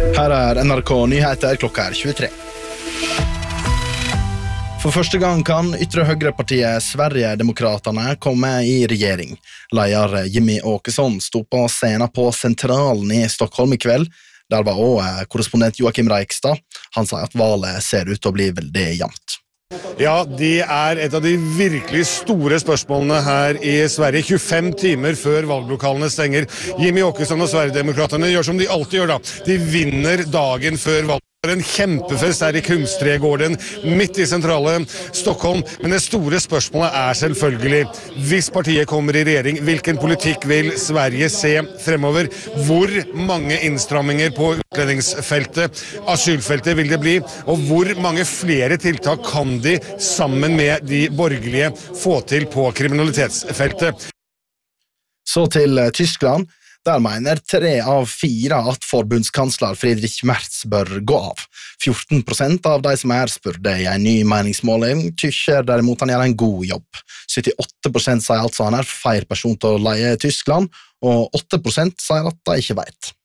Her NRK Nyheter klokka 23. For første gang kan ytre høyrepartiet Sverigedemokraterna komme i regjering. Leder Jimmy Åkesson stod på scenen på Centralen i Stockholm i kveld. Der var også korrespondent Joakim Reikstad. Han sa at valget ser ut til å bli veldig jevnt. Ja, det et av de virkelig store spørsmålene her i Sverige. 25 timer før valglokalene stenger. Jimmy Åkesson og Sverigedemokraterna gjør som de alltid gjør da. De vinner dagen før valget. En kjempefest her i Kungsträdgården, midt i sentrale Stockholm. Men det store spørsmålet selvfølgelig, hvis partiet kommer i regjering, hvilken politikk vil Sverige se fremover? Hvor mange innstramminger på utlendingsfeltet, asylfeltet vil det bli? Og hvor mange flere tiltak kan de, sammen med de borgerlige, få til på kriminalitetsfeltet? Så til Tyskland. Der mener 3 av 4 at forbundskansler Friedrich Merz bør gå av. 14% av de som spurte i en ny meningsmåling tykker derimot han gjør en god jobb. 78% sier altså han feil person til å leie Tyskland, og 8% sier at de ikke vet.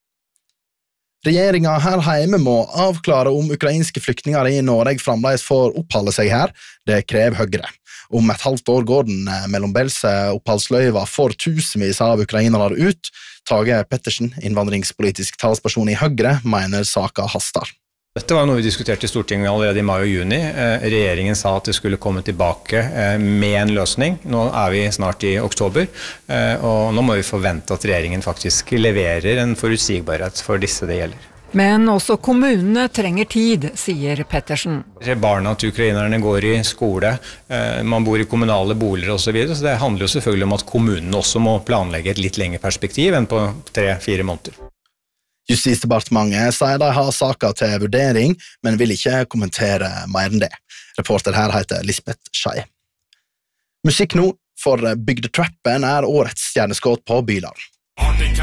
Regjeringen her hjemme må avklare om ukrainske flyktninger i Norge fremdeles får oppholde seg her. Det krever Høyre. Om et halvt år går den mellombelse oppholdsløyva for tusenvis av ukrainere ut. Tage Pettersen, innvandringspolitisk talsperson i Høyre, mener saken haster. Dette var noe vi diskuterte i Stortinget allerede i mai og juni. Regjeringen sa at det skulle komme tilbake med en løsning. Nå vi snart i oktober, og nå må vi forvente at regjeringen faktisk leverer en forutsigbarhet for disse det gjelder. Men også kommunene trenger tid, sier Pettersen. Barna til ukrainerne går i skole, man bor i kommunale boliger og så videre, så det handler jo selvfølgelig om at kommunene også må planlegge et litt lengre perspektiv enn på 3-4 måneder. Justisdepartementet sier de har saker til vurdering, men vil ikke kommentere mer enn det. Reporter her heter Lisbeth Schei. Musikk nå, for Bygdetrappen årets stjerneskudd på Bylarm.